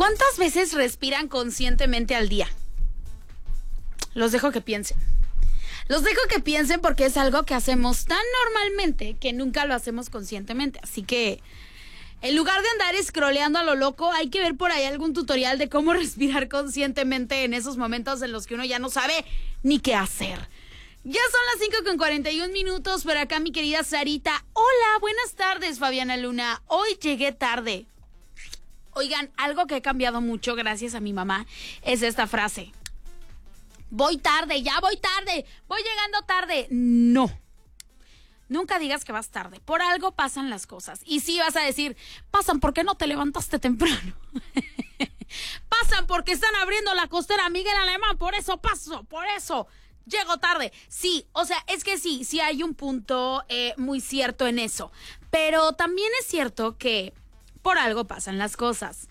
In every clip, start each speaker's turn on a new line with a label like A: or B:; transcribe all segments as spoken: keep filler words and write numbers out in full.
A: ¿Cuántas veces respiran conscientemente al día? Los dejo que piensen. Los dejo que piensen porque es algo que hacemos tan normalmente que nunca lo hacemos conscientemente. Así que, en lugar de andar scrolleando a lo loco, hay que ver por ahí algún tutorial de cómo respirar conscientemente en esos momentos en los que uno ya no sabe ni qué hacer. Ya son las cinco con cuarenta y un minutos. Por acá mi querida Sarita. Hola, buenas tardes, Fabiana Luna. Hoy llegué tarde. Oigan, algo que he cambiado mucho gracias a mi mamá es esta frase. Voy tarde, ya voy tarde, voy llegando tarde. No. Nunca digas que vas tarde. Por algo pasan las cosas. Y sí vas a decir, pasan porque no te levantaste temprano. Pasan porque están abriendo la costera Miguel Alemán. Por eso paso, por eso llego tarde. Sí, o sea, es que sí, sí hay un punto eh, muy cierto en eso. Pero también es cierto que por algo pasan las cosas.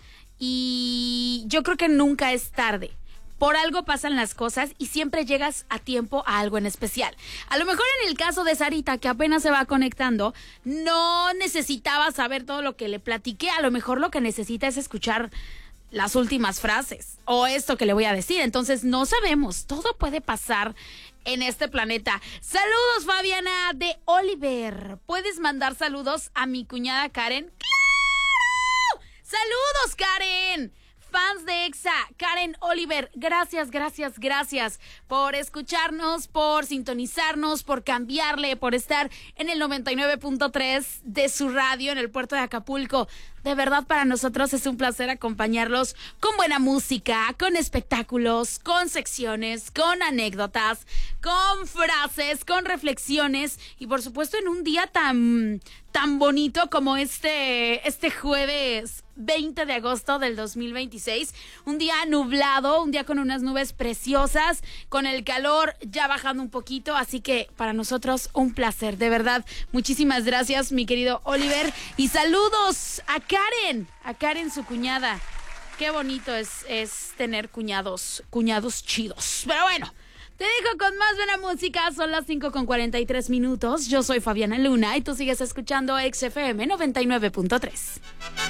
A: Y yo creo que nunca es tarde. Por algo pasan las cosas y siempre llegas a tiempo a algo en especial. A lo mejor en el caso de Sarita, que apenas se va conectando, no necesitaba saber todo lo que le platiqué. A lo mejor lo que necesita es escuchar las últimas frases o esto que le voy a decir. Entonces no sabemos, todo puede pasar en este planeta. Saludos, Fabiana, de Oliver. ¿Puedes mandar saludos a mi cuñada Karen? ¡Claro! ¡Saludos, Karen! Fans de Exa, Karen Oliver, gracias, gracias, gracias por escucharnos, por sintonizarnos, por cambiarle, por estar en el noventa y nueve punto tres de su radio en el puerto de Acapulco. De verdad, para nosotros es un placer acompañarlos con buena música, con espectáculos, con secciones, con anécdotas, con frases, con reflexiones y por supuesto en un día tan, tan bonito como este, este jueves veinte de agosto del dos mil veintiséis, un día nublado, un día con unas nubes preciosas, con el calor ya bajando un poquito, así que para nosotros un placer, de verdad. Muchísimas gracias, mi querido Oliver, y saludos a Karen, a Karen, su cuñada. Qué bonito es, es tener cuñados, cuñados chidos. Pero bueno, te dejo con más buena música. Son las cinco con cuarenta y tres minutos. Yo soy Fabiana Luna y tú sigues escuchando X F M noventa y nueve punto tres.